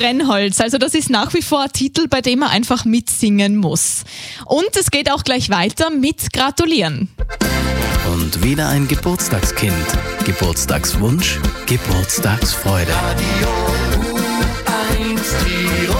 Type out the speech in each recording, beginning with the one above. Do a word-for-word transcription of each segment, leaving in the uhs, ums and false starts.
Brennholz. Also das ist nach wie vor ein Titel, bei dem man einfach mitsingen muss. Und es geht auch gleich weiter mit Gratulieren. Und wieder ein Geburtstagskind. Geburtstagswunsch, Geburtstagsfreude. Radio U eins Tirol.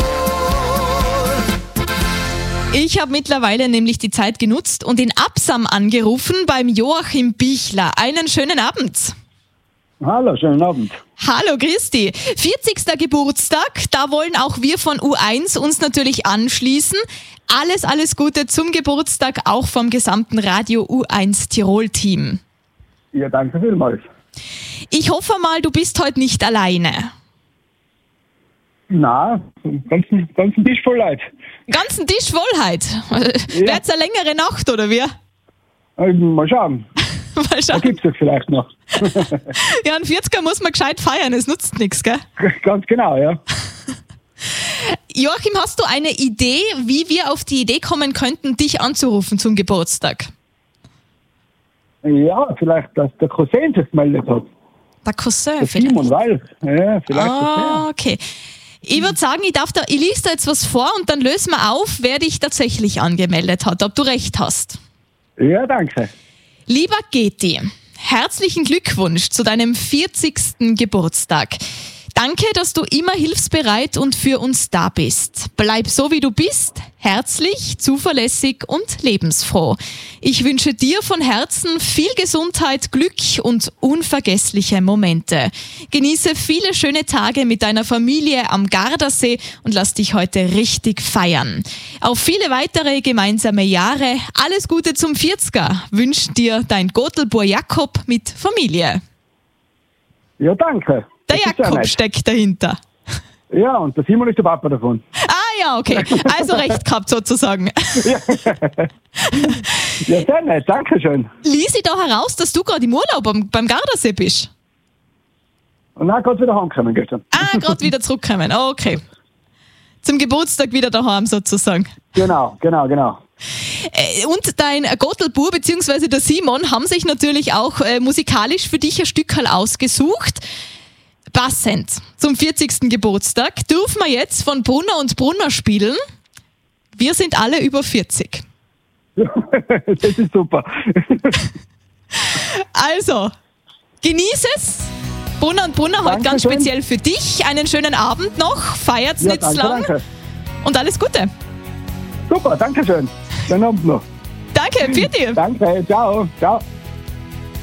Ich habe mittlerweile nämlich die Zeit genutzt und in Absam angerufen beim Joachim Bichler. Einen schönen Abend. Hallo, schönen Abend. Hallo, Christi. vierzigster Geburtstag, da wollen auch wir von U eins uns natürlich anschließen. Alles, alles Gute zum Geburtstag, auch vom gesamten Radio U eins Tirol-Team. Ja, danke vielmals. Ich hoffe mal, du bist heute nicht alleine. Na, ganzen, ganzen Tisch voll Leid. Ganzen Tisch voll heute. Ja. Wird's eine längere Nacht, oder wie? Äh, Mal schauen. Mal Da schauen. gibt's es vielleicht noch. Ja, ein vierziger muss man gescheit feiern, es nutzt nichts, gell? Ganz genau, ja. Joachim, hast du eine Idee, wie wir auf die Idee kommen könnten, dich anzurufen zum Geburtstag? Ja, vielleicht, dass der Cousin sich gemeldet hat. Der Cousin Der vielleicht. Simon Weil. Ja, vielleicht Ah, okay. Ich würde sagen, ich, darf da, ich lese da jetzt was vor und dann lösen wir auf, wer dich tatsächlich angemeldet hat, ob du recht hast. das. Ja, danke. Lieber Geti, herzlichen Glückwunsch zu deinem vierzigsten Geburtstag. Danke, dass du immer hilfsbereit und für uns da bist. Bleib so, wie du bist, herzlich, zuverlässig und lebensfroh. Ich wünsche dir von Herzen viel Gesundheit, Glück und unvergessliche Momente. Genieße viele schöne Tage mit deiner Familie am Gardasee und lass dich heute richtig feiern. Auf viele weitere gemeinsame Jahre. Alles Gute zum vierziger wünscht dir dein Gotelbur Jakob mit Familie. Ja, danke. Der Das ist ja Jakob nett. steckt dahinter. Ja, und der Simon ist der Papa davon. Ah ja, okay. Also recht gehabt sozusagen. Ja, sehr nett, danke schön. Lies ich da heraus, dass du gerade im Urlaub am, beim Gardasee bist? Und dann kannst du wieder heimkommen gestern. Ah, gerade wieder zurückkommen. Okay. Zum Geburtstag wieder daheim sozusagen. Genau, genau, genau. Äh, Und dein Gotelbur bzw. der Simon haben sich natürlich auch äh, musikalisch für dich ein Stückerl ausgesucht. Passend zum vierzigsten Geburtstag dürfen wir jetzt von Brunner und Brunner spielen. Wir sind alle über vierzig. Das ist super. Also, genieß es. Brunner und Brunner, heute ganz Dankeschön. speziell für dich. Einen schönen Abend noch. Feiert's Ja, nicht zu danke, lang. danke. Und alles Gute. Super, danke schön. Schönen Abend noch. Danke, für dir. Danke, ciao, ciao.